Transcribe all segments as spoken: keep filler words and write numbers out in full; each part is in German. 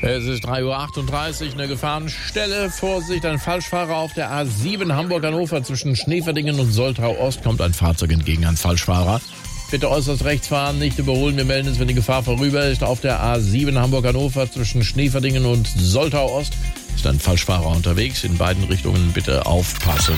Es ist drei Uhr achtunddreißig, eine Gefahrenstelle. Vorsicht, ein Falschfahrer auf der A sieben Hamburg-Hannover zwischen Schneeverdingen und Soltau-Ost. Kommt ein Fahrzeug entgegen, ein Falschfahrer. Bitte äußerst rechts fahren, nicht überholen. Wir melden es, wenn die Gefahr vorüber ist. Auf der A sieben Hamburg-Hannover zwischen Schneeverdingen und Soltau-Ost ist ein Falschfahrer unterwegs. In beiden Richtungen bitte aufpassen.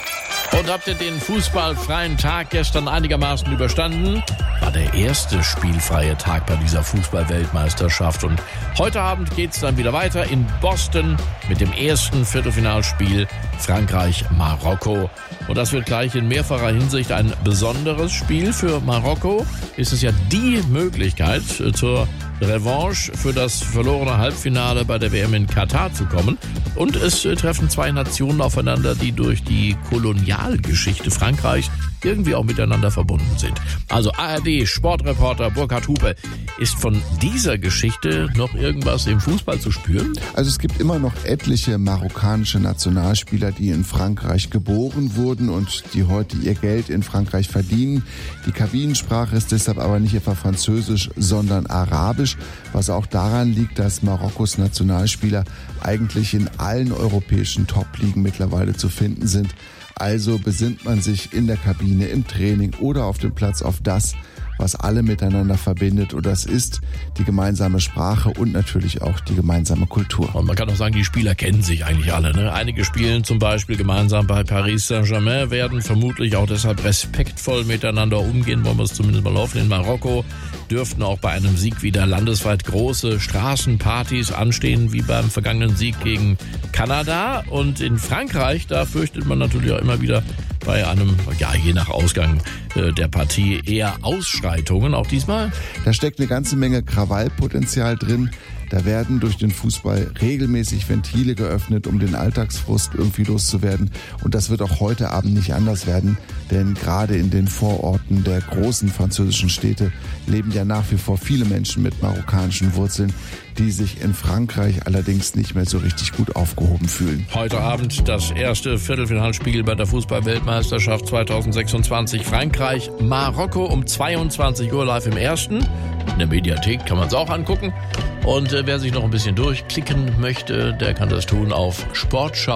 Und habt ihr den fußballfreien Tag gestern einigermaßen überstanden? War der erste spielfreie Tag bei dieser Fußball-Weltmeisterschaft. Und heute Abend geht's dann wieder weiter in Boston mit dem ersten Viertelfinalspiel Frankreich-Marokko. Und das wird gleich in mehrfacher Hinsicht ein besonderes Spiel. Für Marokko ist es ja die Möglichkeit, zur Revanche für das verlorene Halbfinale bei der W M in Katar zu kommen. Und es treffen zwei Nationen aufeinander, die durch die Kolonialgeschichte Frankreichs irgendwie auch miteinander verbunden sind. Also A R D-Sportreporter Burkhard Hupe, ist von dieser Geschichte noch irgendwas im Fußball zu spüren? Also es gibt immer noch etliche marokkanische Nationalspieler, die in Frankreich geboren wurden und die heute ihr Geld in Frankreich verdienen. Die Kabinensprache ist deshalb aber nicht etwa Französisch, sondern Arabisch, was auch daran liegt, dass Marokkos Nationalspieler eigentlich in allen europäischen Top-Ligen mittlerweile zu finden sind. Also besinnt man sich in der Kabine, im Training oder auf dem Platz auf das, was alle miteinander verbindet. Und das ist die gemeinsame Sprache und natürlich auch die gemeinsame Kultur. Und man kann auch sagen, die Spieler kennen sich eigentlich alle, ne? Einige spielen zum Beispiel gemeinsam bei Paris Saint-Germain, werden vermutlich auch deshalb respektvoll miteinander umgehen, wollen wir es zumindest mal hoffen. In Marokko dürften auch bei einem Sieg wieder landesweit große Straßenpartys anstehen, wie beim vergangenen Sieg gegen Kanada. Und in Frankreich, da fürchtet man natürlich auch immer wieder bei einem, ja, je nach Ausgang äh, der Partie eher Ausschreitungen, auch diesmal. Da steckt eine ganze Menge Krawallpotenzial drin. Da werden durch den Fußball regelmäßig Ventile geöffnet, um den Alltagsfrust irgendwie loszuwerden. Und das wird auch heute Abend nicht anders werden, denn gerade in den Vororten der großen französischen Städte leben ja nach wie vor viele Menschen mit marokkanischen Wurzeln, die sich in Frankreich allerdings nicht mehr so richtig gut aufgehoben fühlen. Heute Abend das erste Viertelfinalspiel bei der Fußball-Weltmeisterschaft zweitausendsechsundzwanzig Frankreich-Marokko um zweiundzwanzig Uhr live im ersten. In der Mediathek kann man es auch angucken. Und äh, wer sich noch ein bisschen durchklicken möchte, der kann das tun auf sportschau